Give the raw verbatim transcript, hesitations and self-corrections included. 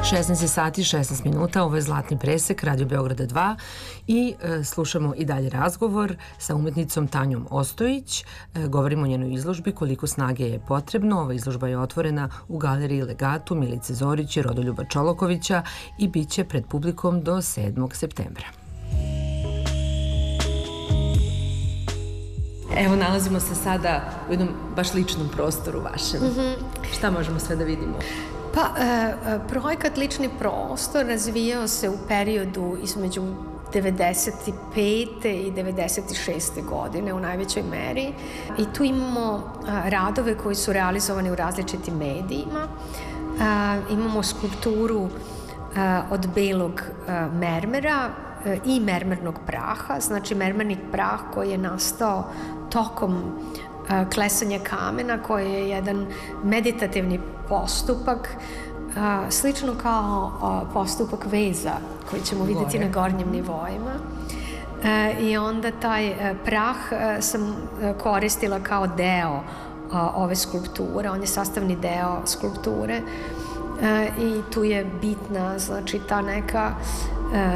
šesnaest sati i šesnaest minuta, ovo je Zlatni presek, Radio Beograda dva i e, slušamo i dalje razgovor sa umetnicom Tanjom Ostojić. E, govorimo o njenoj izložbi Koliko snage je potrebno. Ova izložba je otvorena u galeriji Legatu Milice Zorić i Rodoljuba Čolakovića i bit će pred publikom do sedmog septembra. Evo, nalazimo se sada u jednom baš ličnom prostoru vašem. Mm-hmm. Šta možemo sve da vidimo? Pa, e, projekat Lični prostor razvijao se u periodu između devedeset pete i devedeset šeste godine u najvećoj meri i tu imamo a, radove koji su realizovani u različitim medijima. A, imamo skulpturu a, od belog a, mermera a, i mermernog praha, znači mermerni prah koji je nastao tokom a, klesanja kamena, koji je jedan meditativni postupak, a, slično kao a, postupak veza koji ćemo vidjeti na gornjim nivoima. E, I onda taj a, prah a, sam a, koristila kao deo a, ove skulpture, on je sastavni deo skulpture. E, I tu je bitna, znači, ta neka e,